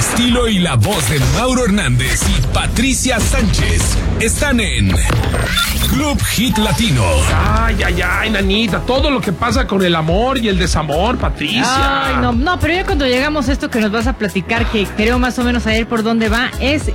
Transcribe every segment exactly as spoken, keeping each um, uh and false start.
estilo y la voz de Mauro Hernández y Patricia Sánchez están en Club Hit Latino. Ay, ay, ay, nanita, todo lo que pasa con el amor y el desamor, Patricia. Ay, no, no, pero ya cuando llegamos a esto que nos vas a platicar, que creo más o menos saber por dónde va, es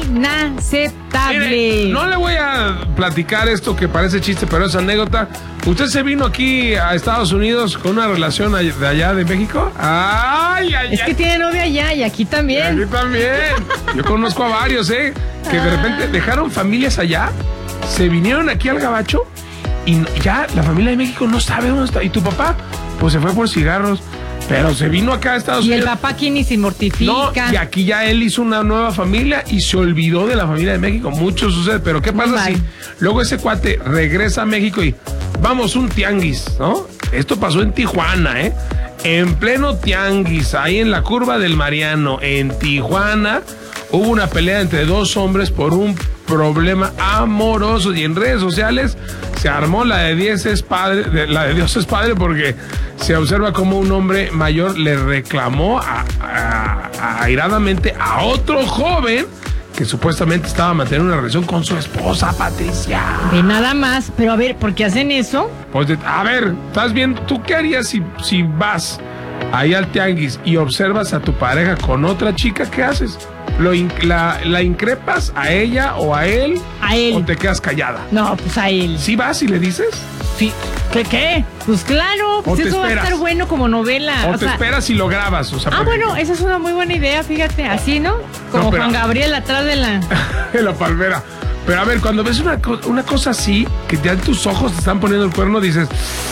inaceptable. Mire, no le voy a platicar esto que parece chiste, pero es anécdota. ¿Usted se vino aquí a Estados Unidos con una relación de allá de México? Ay, ay, Es ay. que tiene novia allá y aquí también. Y aquí también. Yo conozco a varios, ¿eh? Que de repente dejaron familias allá, se vinieron aquí al Gabacho y ya la familia de México no sabe dónde está. Y tu papá, pues se fue por cigarros, pero se vino acá a Estados Y Unidos. el papá aquí ni se mortifica. No, y aquí ya él hizo una nueva familia y se olvidó de la familia de México. Mucho sucede, pero ¿qué pasa si luego ese cuate regresa a México y vamos un tianguis, ¿no? Esto pasó en Tijuana, ¿eh? En pleno tianguis, ahí en la curva del Mariano, en Tijuana, hubo una pelea entre dos hombres por un problema amoroso y en redes sociales se armó la de Dios es padre, de, la de Dios es padre porque se observa como un hombre mayor le reclamó a, a, a, airadamente a otro joven que supuestamente estaba manteniendo una relación con su esposa, Patricia. De nada más, pero a ver, ¿por qué hacen eso? Pues, de, a ver, ¿estás bien? ¿Tú qué harías si, si vas ahí al tianguis y observas a tu pareja con otra chica? ¿Qué haces? ¿Lo in, la, ¿La increpas a ella o a él? A él. ¿O te quedas callada? No, pues a él. ¿Sí vas y le dices? Sí. ¿Qué qué? Pues claro, pues eso va a estar bueno como novela. O, o te sea, esperas y lo grabas. O sea, ah, bueno, esa es una muy buena idea, fíjate, así, ¿no? Como no, pero, Juan Gabriel atrás de la... de la palmera. Pero a ver, cuando ves una, una cosa así, que ya en tus ojos te están poniendo el cuerno, dices,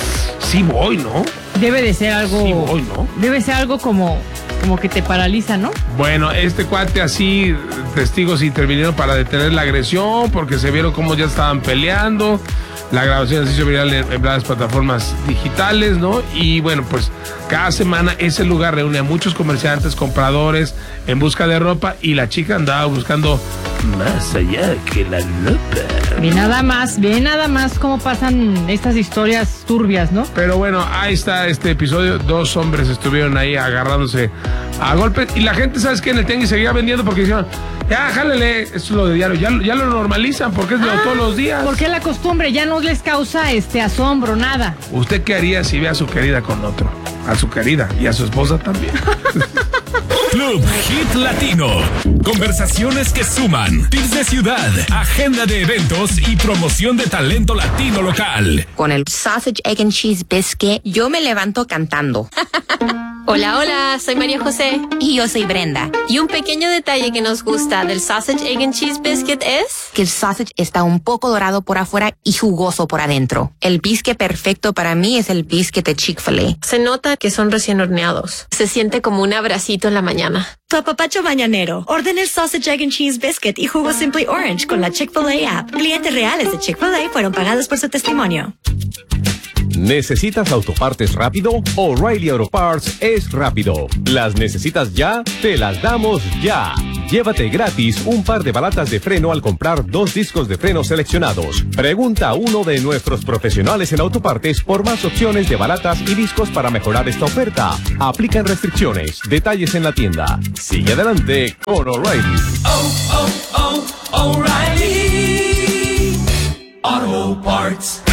sí voy, ¿no? Debe de ser algo... Sí voy, ¿no? Debe ser algo como... como que te paraliza, ¿no? Bueno, este cuate así, testigos intervinieron para detener la agresión porque se vieron cómo ya estaban peleando. La grabación se hizo viral en, en varias plataformas digitales, ¿no? Y bueno, pues cada semana ese lugar reúne a muchos comerciantes, compradores en busca de ropa y la chica andaba buscando más allá que la ropa. Ve nada más, ve nada más cómo pasan estas historias turbias, ¿no? Pero bueno, ahí está este episodio. Dos hombres estuvieron ahí agarrándose a golpes y la gente, ¿sabes qué? En el tianguis seguía vendiendo porque dijeron, ya, jálele, esto es lo de diario, ya, ya lo normalizan porque es de ah, todos los días. Porque la costumbre ya no les causa este asombro, nada. ¿Usted qué haría si ve a su querida con otro? A su querida y a su esposa también. Club Hit Latino. Conversaciones que suman. Tips de ciudad, agenda de eventos y promoción de talento latino local. Con el Sausage, Egg and Cheese Biscuit, yo me levanto cantando. Hola, hola, soy María José. Y yo soy Brenda. Y un pequeño detalle que nos gusta del Sausage, Egg and Cheese Biscuit es... que el sausage está un poco dorado por afuera y jugoso por adentro. El biscuit perfecto para mí es el biscuit de Chick-fil-A. Se nota que son recién horneados. Se siente como un abracito en la mañana. Tu apapacho mañanero. Ordena el Sausage, Egg and Cheese Biscuit y jugo Simply Orange con la Chick-fil-A app. Clientes reales de Chick-fil-A fueron pagados por su testimonio. ¿Necesitas autopartes rápido? O'Reilly Auto Parts es rápido. ¿Las necesitas ya? Te las damos ya. Llévate gratis un par de balatas de freno al comprar dos discos de freno seleccionados. Pregunta a uno de nuestros profesionales en autopartes por más opciones de balatas y discos para mejorar esta oferta. Aplican restricciones. Detalles en la tienda. Sigue adelante con O'Reilly. Oh, oh, oh, O'Reilly Auto Parts.